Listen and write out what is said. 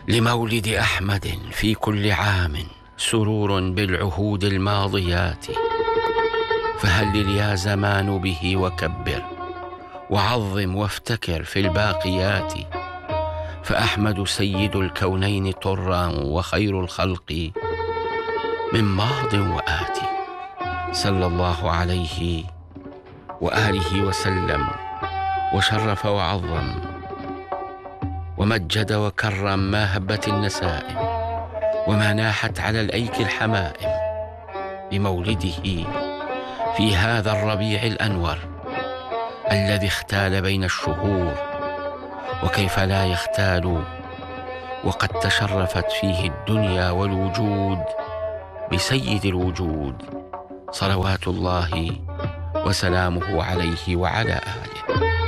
لمولد أحمد في كل عام سرور بالعهود الماضيات، فهلل يا زمان به وكبر، وعظم وافتكر في الباقيات. فأحمد سيد الكونين طرا، وخير الخلق من ماض وآتي، صلى الله عليه وآله وسلم، وشرف وعظم ومجد وكرم ما هبت النسائم، وما ناحت على الأيك الحمائم، بمولده في هذا الربيع الأنور الذي اختال بين الشهور. وكيف لا يختال وقد تشرفت فيه الدنيا والوجود بسيد الوجود، صلوات الله وسلامه عليه وعلى آله.